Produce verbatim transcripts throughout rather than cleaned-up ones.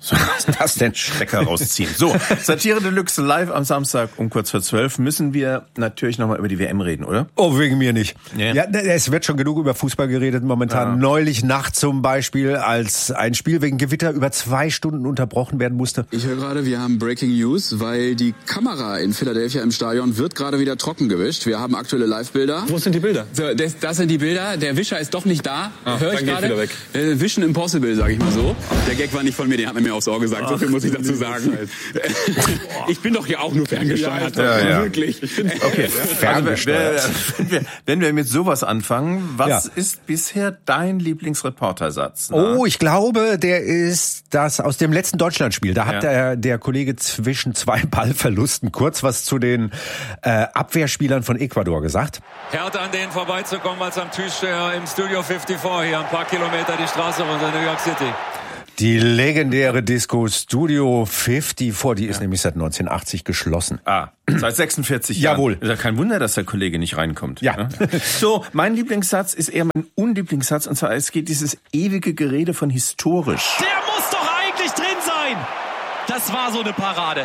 So, was ist das denn? Stecker rausziehen. So, Satire Deluxe live am Samstag um kurz vor zwölf. Müssen wir natürlich nochmal über die W M reden, oder? Oh, wegen mir nicht. Yeah. Ja, es wird schon genug über Fußball geredet momentan. Ja. Neulich Nacht zum Beispiel, als ein Spiel wegen Gewitter über zwei Stunden unterbrochen werden musste. Ich höre gerade, wir haben Breaking News, weil die Kamera in Philadelphia im Stadion wird gerade wieder trocken gewischt. Wir haben aktuelle Live-Bilder. Wo sind die Bilder? So, das, das sind die Bilder. Der Wischer ist doch nicht da. Ah, höre ich gerade. Äh, Wischen impossible, sage ich mal so. Der Gag war nicht von mir, den hat man mir aufs Ohr gesagt. Ach, so viel muss ich dazu sagen. Ich bin doch hier auch nur ferngesteuert. Ja, ja, ja. Wirklich. Okay, ferngesteuert. Also, wenn, wir, wenn wir mit sowas anfangen, was ja. ist bisher dein Lieblingsreportersatz? Na? Oh, ich glaube, der ist das aus dem letzten Deutschlandspiel. Da hat ja. der, der Kollege zwischen zwei Ballverlusten kurz was zu den äh, Abwehrspielern von Ecuador gesagt. Härter an denen vorbeizukommen als am Türsteher im Studio vierundfünfzig, hier ein paar Kilometer die Straße runter in New York City. Die legendäre Disco Studio vierundfünfzig, die ist ja. nämlich seit neunzehnhundertachtzig geschlossen. Ah, seit sechsundvierzig Jahren. Jawohl. Ist ja kein Wunder, dass der Kollege nicht reinkommt. Ja. So, mein Lieblingssatz ist eher mein Unlieblingssatz. Und zwar, es geht dieses ewige Gerede von historisch. Der muss doch eigentlich drin sein! Das war so eine Parade.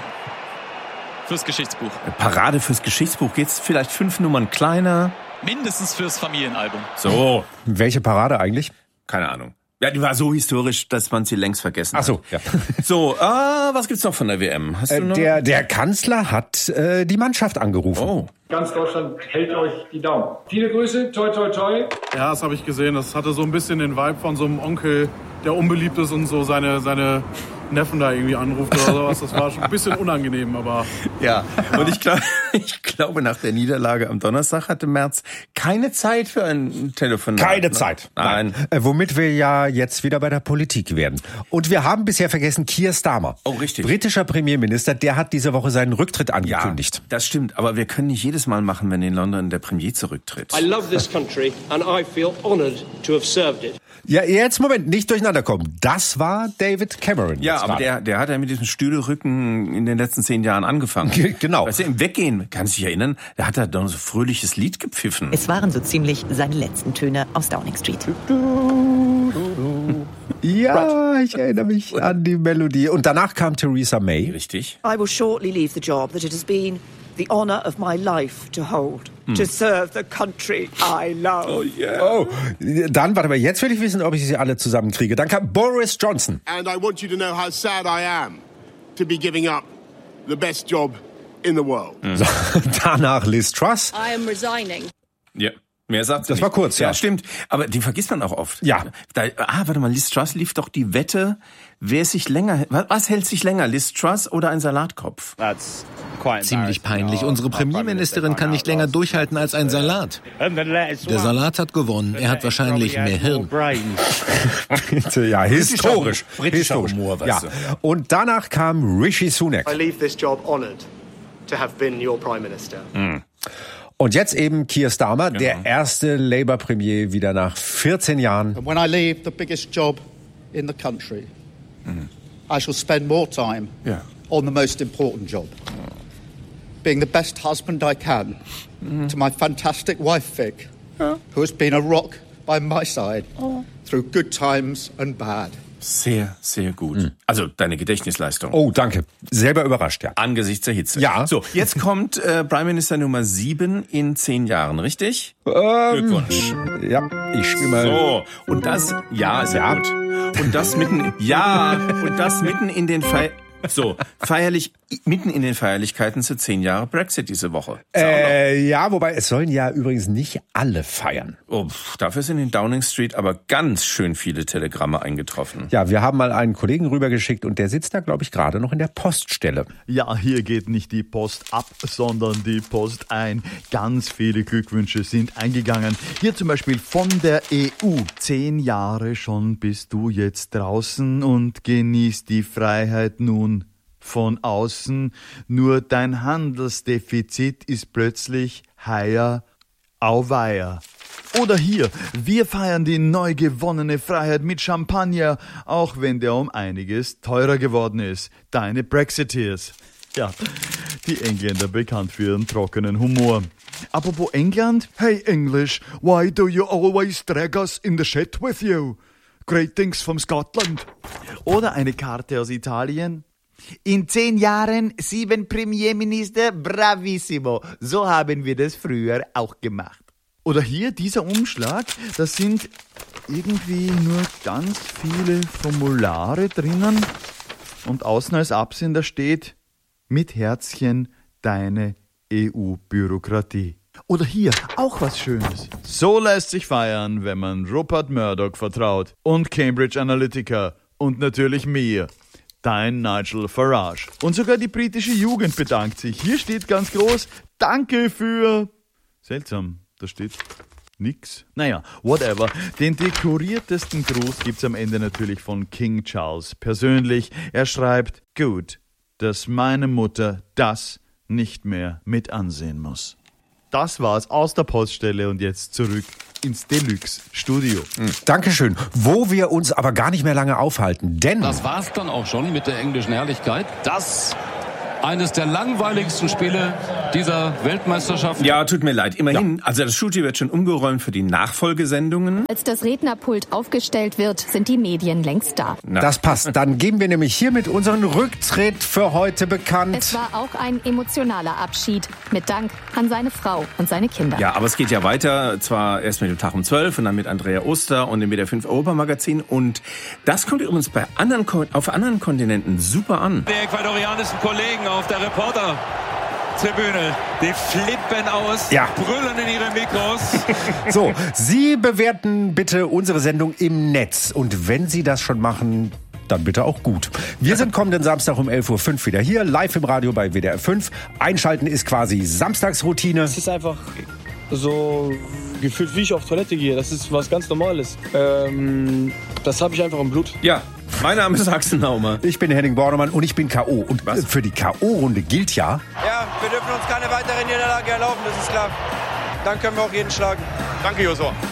Fürs Geschichtsbuch. Parade fürs Geschichtsbuch. Geht's vielleicht fünf Nummern kleiner? Mindestens fürs Familienalbum. So. Welche Parade eigentlich? Keine Ahnung. Ja, die war so historisch, dass man sie längst vergessen Ach so, hat. ja. So, ah, was gibt's noch von der W M? Hast du noch? Der, der Kanzler hat äh, die Mannschaft angerufen. Oh. Ganz Deutschland hält euch die Daumen. Viele Grüße, toi toi toi. Ja, das habe ich gesehen. Das hatte so ein bisschen den Vibe von so einem Onkel, der unbeliebt ist und so seine seine Neffen da irgendwie anruft oder sowas. Das war schon ein bisschen unangenehm, aber... Ja, und ich, glaub, ich glaube, nach der Niederlage am Donnerstag hatte Merz keine Zeit für ein Telefonat. Keine Zeit. Nein. Nein. Äh, womit wir ja jetzt wieder bei der Politik werden. Und wir haben bisher vergessen Keir Starmer. Oh, richtig. Britischer Premierminister, der hat diese Woche seinen Rücktritt angekündigt. Ja, das stimmt. Aber wir können nicht jedes Mal machen, wenn in London der Premier zurücktritt. I love this country and I feel honored to have served it. Ja, jetzt, Moment, nicht durcheinander kommen. Das war David Cameron. Ja, aber der, der hat ja mit diesem Stühlerücken in den letzten zehn Jahren angefangen. Genau. Weißt du, im Weggehen, kannst du dich erinnern, da hat er doch so ein fröhliches Lied gepfiffen. Es waren so ziemlich seine letzten Töne aus Downing Street. Ja, ich erinnere mich an die Melodie. Und danach kam Theresa May. Richtig. I will shortly leave the job that it has been the honor of my life to hold. Hm. To serve the country I love. Oh yeah. Oh, dann, warte mal, jetzt will ich wissen, ob ich sie alle zusammenkriege. Dann kam Boris Johnson. And I want you to know how sad I am to be giving up the best job in the world. Mhm. So, danach Liz Truss. I am resigning. Ja. Mehr sagt Das nicht. war kurz, ja. Ja, stimmt. Aber die vergisst man auch oft. Ja. Da, ah, warte mal, Liz Truss lief doch die Wette, wer sich länger, was, was hält sich länger, Liz Truss oder ein Salatkopf? Ziemlich peinlich. Unsere Premierministerin kann nicht länger durchhalten als ein Salat. Der Salat hat gewonnen. Er hat wahrscheinlich mehr Hirn. Ja, historisch. Britischer Humor, weißt ja. du. Und danach kam Rishi Sunak. I leave this job honored to have been your Prime Minister. Mhm. Und jetzt eben Keir Starmer, Genau. der erste Labour-Premier wieder nach vierzehn Jahren. And when I leave the biggest job in the country, Mhm. I shall spend more time Ja. on the most important job. Being the best husband I can Mhm. to my fantastic wife Vic, who has been a rock by my side through good times and bad. Sehr, sehr gut. Mhm. Also deine Gedächtnisleistung. Oh, danke. Selber überrascht, ja. Angesichts der Hitze. Ja. So, jetzt kommt äh, Prime Minister Nummer sieben in zehn Jahren, richtig? Ähm, Glückwunsch. Ja, ich spiele mal. So, und das, ja, sehr Ja. gut. Und das mitten, ja, und das mitten in den Fe so, feierlich, mitten in den Feierlichkeiten zu zehn Jahre Brexit diese Woche. Äh, ja, wobei es sollen ja übrigens nicht alle feiern. Oh, pff, dafür sind in Downing Street aber ganz schön viele Telegramme eingetroffen. Ja, wir haben mal einen Kollegen rübergeschickt und der sitzt da, glaube ich, gerade noch in der Poststelle. Ja, hier geht nicht die Post ab, sondern die Post ein. Ganz viele Glückwünsche sind eingegangen. Hier zum Beispiel von der E U. Zehn Jahre schon bist du jetzt draußen und genießt die Freiheit nun von außen. Nur dein Handelsdefizit ist plötzlich higher, auweia. Oder hier, wir feiern die neu gewonnene Freiheit mit Champagner, auch wenn der um einiges teurer geworden ist. Deine Brexiteers. Ja, die Engländer bekannt für ihren trockenen Humor. Apropos England, hey English, why do you always drag us in the shit with you? Greetings from Scotland. Oder eine Karte aus Italien. In zehn Jahren sieben Premierminister, bravissimo. So haben wir das früher auch gemacht. Oder hier dieser Umschlag, da sind irgendwie nur ganz viele Formulare drinnen und außen als Absender steht, mit Herzchen, deine E U-Bürokratie. Oder hier, auch was Schönes. So lässt sich feiern, wenn man Rupert Murdoch vertraut und Cambridge Analytica und natürlich mir, dein Nigel Farage. Und sogar die britische Jugend bedankt sich. Hier steht ganz groß, danke für... Seltsam, da steht nix. Naja, whatever. Den dekoriertesten Gruß gibt's am Ende natürlich von King Charles persönlich. Er schreibt, gut, dass meine Mutter das nicht mehr mit ansehen muss. Das war's aus der Poststelle und jetzt zurück ins Deluxe-Studio. Mhm. Dankeschön. Wo wir uns aber gar nicht mehr lange aufhalten, denn... Das war's dann auch schon mit der englischen Herrlichkeit. Das eines der langweiligsten Spiele dieser Weltmeisterschaft. Ja, tut mir leid. Immerhin, ja. Also das Studio wird schon umgeräumt für die Nachfolgesendungen. Als das Rednerpult aufgestellt wird, sind die Medien längst da. Na. Das passt. Dann geben wir nämlich hiermit unseren Rücktritt für heute bekannt. Es war auch ein emotionaler Abschied. Mit Dank an seine Frau und seine Kinder. Ja, aber es geht ja weiter. Zwar erst mit dem Tag um zwölf und dann mit Andrea Oster und dem W D R fünf Europamagazin. Und das kommt übrigens bei anderen, auf anderen Kontinenten super an. Die ecuadorianischen Kollegen auf der Reportertribüne, die flippen aus, ja. brüllen in ihre Mikros. So, Sie bewerten bitte unsere Sendung im Netz. Und wenn Sie das schon machen, dann bitte auch gut. Wir sind kommenden Samstag um elf Uhr fünf wieder hier, live im Radio bei W D R fünf. Einschalten ist quasi Samstagsroutine. Es ist einfach so gefühlt, wie ich auf Toilette gehe. Das ist was ganz Normales. Ähm, das habe ich einfach im Blut. Ja. Mein Name ist Axel Naumer. Ich bin Henning Bornemann und ich bin K O. Und was? Für die K O-Runde gilt ja... Ja, wir dürfen uns keine weitere Niederlage erlauben, das ist klar. Dann können wir auch jeden schlagen. Danke, Josua.